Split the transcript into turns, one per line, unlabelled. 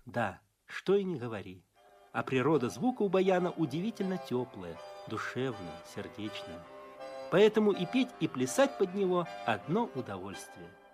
Да, что и не говори. А природа звука у баяна удивительно теплая, душевная, сердечная. Поэтому и петь, и плясать под него одно удовольствие.